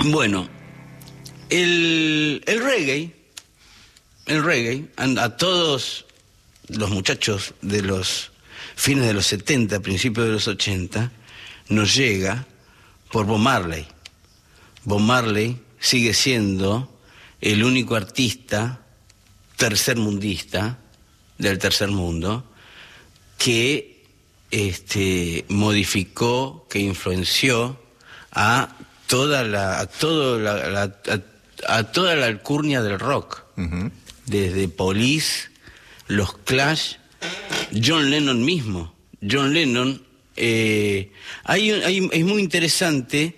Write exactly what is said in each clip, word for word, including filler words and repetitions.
Bueno, el, el reggae, el reggae, a, a todos los muchachos de los fines de los setenta, principios de los ochenta, nos llega por Bob Marley. Bob Marley sigue siendo el único artista tercermundista del tercer mundo que este, modificó, que influenció a toda la, a todo la, la a, a toda la alcurnia del rock, uh-huh. Desde Police, los Clash, John Lennon mismo. John Lennon, eh, hay, hay, es muy interesante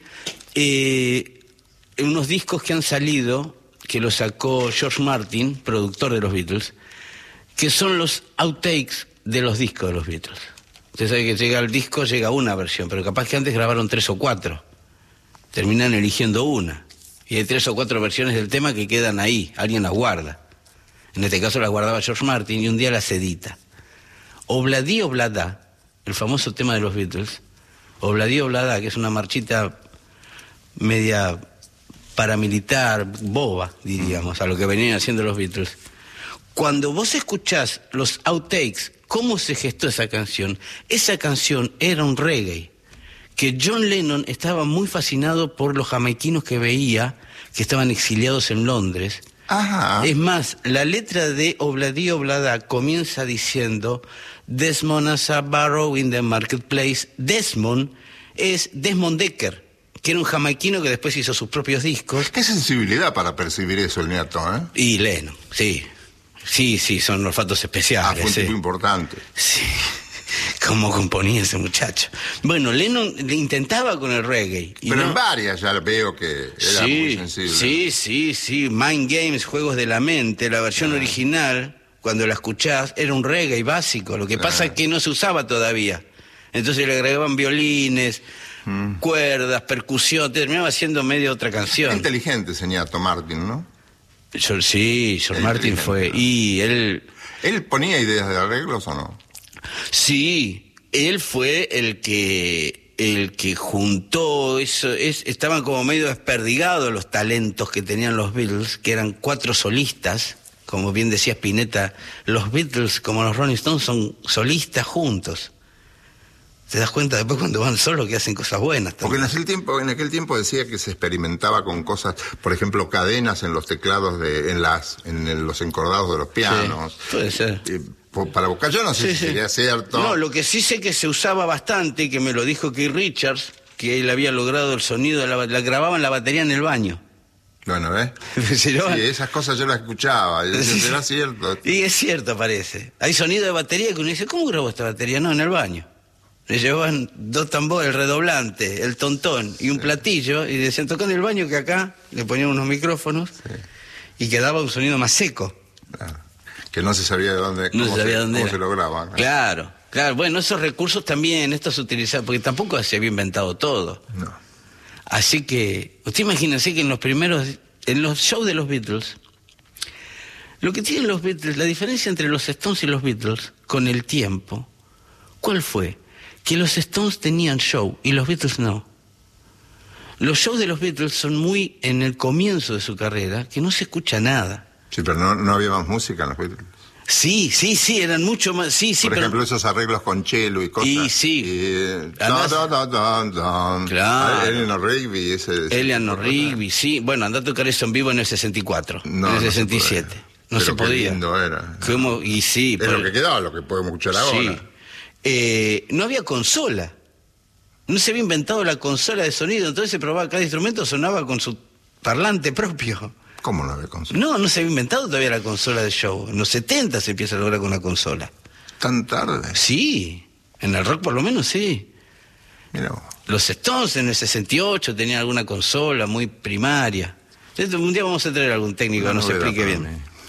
eh, unos discos que han salido, que los sacó George Martin, productor de los Beatles, que son los outtakes de los discos de los Beatles. Usted sabe que llega el disco, llega una versión, pero capaz que antes grabaron tres o cuatro. Terminan eligiendo una. Y hay tres o cuatro versiones del tema que quedan ahí, alguien las guarda. En este caso las guardaba George Martin y un día las edita. Obladi Oblada, el famoso tema de los Beatles, Obladi Oblada, que es una marchita media paramilitar, boba, diríamos, a lo que venían haciendo los Beatles. Cuando vos escuchás los outtakes, cómo se gestó esa canción, esa canción era un reggae, que John Lennon estaba muy fascinado por los jamaiquinos que veía, que estaban exiliados en Londres. Ajá. Es más, la letra de Obladi Oblada comienza diciendo Desmond as a barrow in the marketplace. Desmond es Desmond Dekker, que era un jamaiquino que después hizo sus propios discos. Qué sensibilidad para percibir eso el nieto, ¿eh? Y Lennon, sí. Sí, sí, son olfatos especiales. Ah, fue un tipo eh. importante. Sí, cómo componía ese muchacho. Bueno, Lennon le intentaba con el reggae. Y Pero no... en varias ya veo que era sí, muy sensible. Sí, sí, sí. Mind Games, Juegos de la Mente, la versión ah. original, cuando la escuchás, era un reggae básico. Lo que ah. pasa es que no se usaba todavía. Entonces le agregaban violines, mm. cuerdas, percusión, terminaba siendo medio otra canción. Qué inteligente ese ñato Martin, ¿no? Yo, sí, George Martin fue... Y él... ¿Él ponía ideas de arreglos o no? Sí, él fue el que el que juntó eso, es, estaban como medio desperdigados los talentos que tenían los Beatles, que eran cuatro solistas, como bien decía Spinetta, los Beatles como los Rolling Stones son solistas juntos. ¿Te das cuenta después cuando van solos que hacen cosas buenas también? Porque en aquel tiempo, en aquel tiempo decía que se experimentaba con cosas, por ejemplo, cadenas en los teclados de, en las, en el, los encordados de los pianos. Sí, puede ser. Eh, para buscar, yo no sé sí, si sí. sería cierto. No, lo que sí sé que se usaba bastante, que me lo dijo Keith Richards, que él había logrado el sonido de la, la grababan la batería en el baño. Bueno, ¿ves? Sí, esas cosas yo las escuchaba, y decía, ¿será cierto? Y es cierto, parece. Hay sonido de batería que uno dice, ¿cómo grabó esta batería? No, en el baño. Le llevaban dos tambores, el redoblante, el tontón y un sí. platillo, y decían, tocá en el baño que acá, le ponían unos micrófonos, sí. y quedaba un sonido más seco. Claro. Que no se sabía de dónde, no cómo, se, sabía se, dónde cómo se lograba. ¿No? Claro, claro. Bueno, esos recursos también, estos se utilizaban, porque tampoco se había inventado todo. No. Así que, usted imagínese que en los primeros, en los shows de los Beatles, lo que tienen los Beatles, la diferencia entre los Stones y los Beatles, con el tiempo, ¿cuál fue? Que los Stones tenían show y los Beatles no. Los shows de los Beatles son muy en el comienzo de su carrera, que no se escucha nada. Sí, pero no, no había más música en los Beatles. Sí, sí, sí, eran mucho más... Sí, sí, Por pero... ejemplo, esos arreglos con cello y cosas. Y sí. Y, Andás... da, da, da, da, claro. Eleanor Rigby. Ese, ese Eleanor Rigby, sí. Bueno, andá a tocar eso en vivo en el sesenta y cuatro, no, en el no sesenta y siete. Se no pero se podía. Qué lindo era. ¿Cómo? Y sí. Es pero... lo que quedaba, lo que podemos escuchar ahora. Sí. Eh, no había consola. No se había inventado la consola de sonido, entonces se probaba, cada instrumento sonaba con su parlante propio. ¿Cómo no había consola? No, no se había inventado todavía la consola de show. En los setenta se empieza a lograr con una consola. ¿Tan tarde? Sí, en el rock por lo menos sí. Mirá vos. Los Stones en el sesenta y ocho tenían alguna consola muy primaria. Un día vamos a traer algún técnico que nos explique bien.